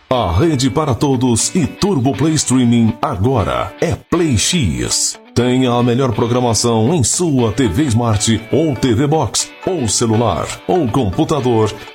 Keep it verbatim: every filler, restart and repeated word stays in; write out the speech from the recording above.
A rede para todos e Turbo Play Streaming agora é Play X. Tenha a melhor programação em sua T V Smart ou T V Box, ou celular, ou computador